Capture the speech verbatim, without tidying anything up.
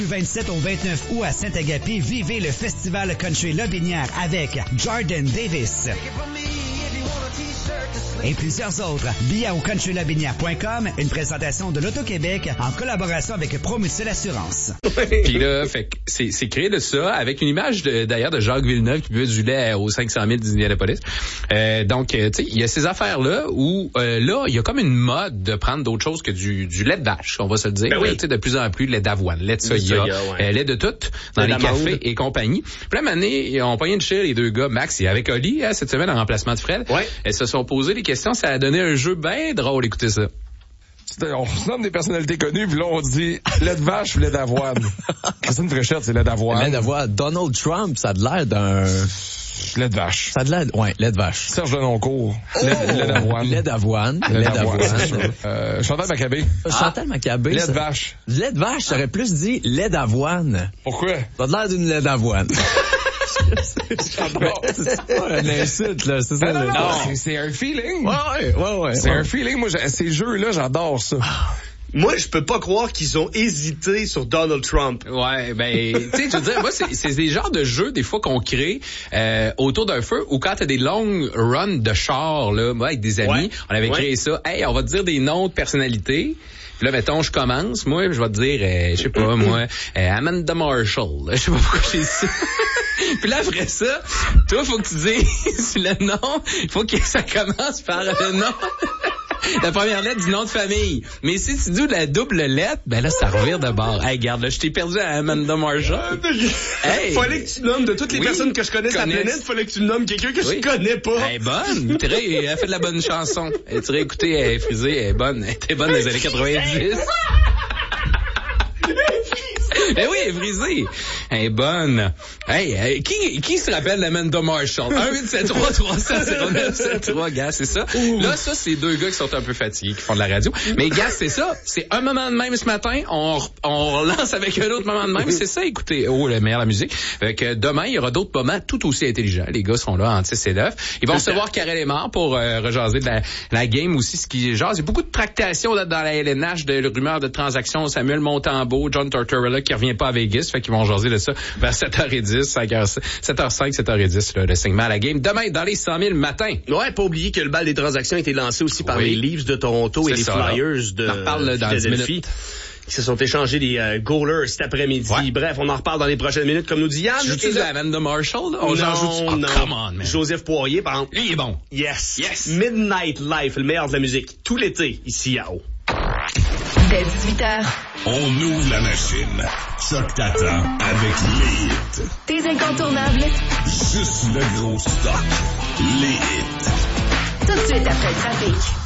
Du vingt-sept au vingt-neuf août à Saint-Agapi, vivez le Festival Country Lobinière avec Jordan Davis et plusieurs autres. Billets au country lobinière point com, une présentation de l'Auto-Québec en collaboration avec Promucil Assurance. Puis là, fait que c'est, c'est créé de ça avec une image de, d'ailleurs de Jacques Villeneuve qui buvait du lait aux cinq cent mille d'Indianapolis. Euh, donc, euh, tu sais, il y a ces affaires-là où euh, là, il y a comme une mode de prendre d'autres choses que du, du lait de vache, on va se le dire. Ben oui. Tu sais, de plus en plus, lait d'avoine, lait de soya, soya ouais. euh, lait de tout dans lait les d'amande. Cafés et compagnie. Puis là, maintenant, on pognait de chez les deux gars, Max et avec Oli, hein, cette semaine en remplacement de Fred. Ouais. Elles se sont posées des questions. Ça a donné un jeu bien drôle, écoutez ça. C'était, on se nomme des personnalités connues, puis là, on dit lait de vache ou lait d'avoine. Christine Fréchette, c'est lait d'avoine. Lait d'avoine. Donald Trump, ça a l'air d'un... Lait de vache. Ça a l'air... Ouais, lait de vache. Serge Denoncourt. Oh! Lait, lait d'avoine. Lait d'avoine. Lait d'avoine. euh, Chantal Maccabé. Ah, Chantal Maccabé. Lait ça... de vache. Lait de vache, j'aurais plus dit lait d'avoine. Pourquoi? Ça a l'air d'une lait d'avoine. c'est pas un insulte, là. C'est ça. Non, non, non. C'est, c'est un feeling. Ouais, ouais, ouais. C'est ouais. un feeling. Moi, ces jeux-là, j'adore ça. Moi, je peux pas croire qu'ils ont hésité sur Donald Trump. Ouais, ben, tu sais, je veux dire, moi, c'est, c'est des genres de jeux, des fois, qu'on crée euh, autour d'un feu, ou quand t'as des longues runs de chars, là, moi, avec des amis, ouais. on avait ouais. créé ça. Hey, on va te dire des noms de personnalités. Puis là, mettons, je commence. Moi, je vais te dire, euh, je sais pas, moi, euh, Amanda Marshall. Je sais pas pourquoi j'ai ça. Puis là, après ça, toi, faut que tu dises le nom. Il faut que ça commence par le nom. La première lettre du nom de famille. Mais si tu dis la double lettre, ben là, ça revient de bord. Hey, regarde, là, je t'ai perdu à Amanda Marshall. Hey. Fallait que tu nommes de toutes les oui, personnes que je connais sur la planète, fallait que tu nommes quelqu'un que oui. je connais pas. Elle est bonne. Elle a fait de la bonne chanson. Tu aurais écouté, elle est frisée, elle est bonne. Elle était bonne dans les années quatre-vingt-dix. Ben oui, elle est brisée. Elle est bonne. Hey, hey qui, qui se rappelle d'Amanda Marshall? un huit sept trois trois sept zéro neuf sept trois, gars, c'est ça. Ouh. Là, ça, c'est deux gars qui sont un peu fatigués, qui font de la radio. Mais gars, c'est ça. C'est un moment de même ce matin. On, on relance avec un autre moment de même. C'est ça, écoutez. Oh, le meilleur, la musique. Fait que demain, il y aura d'autres moments tout aussi intelligents. Les gars sont là en six et neuf. Ils vont recevoir Karel Aymar pour euh, rejaser de la, la game aussi, ce qui jase. Il y a beaucoup de tractations là, dans la L N H, de rumeurs de transactions. Samuel Montembeault, John Tortorella qui revient pas à Vegas. Fait qu'ils vont jaser de ça vers sept heures dix, cinq heures, sept heures cinq, sept heures dix, là, le segment à la game. Demain, dans les cent mille matin. Ouais, pas oublier que le bal des transactions a été lancé aussi par oui. les Leafs de Toronto c'est et les ça, Flyers là. de On en reparle là, dans dix minutes. Qui se sont échangés des euh, goalers cet après-midi. Ouais. Bref, on en reparle dans les prochaines minutes, comme nous dit Yann. Je dis Amanda Marshall, là? On non, en joue oh, non. Come on, man. Joseph Poirier, par exemple. Lui, il est bon. Yes. Yes. Midnight Life, le meilleur de la musique. Tout l'été, ici à Haut. Dès dix-huit heures. On ouvre la machine. Choc t'attend avec les hits. Tes incontournables. Juste le gros stock. Les hits. Tout de suite après le trafic.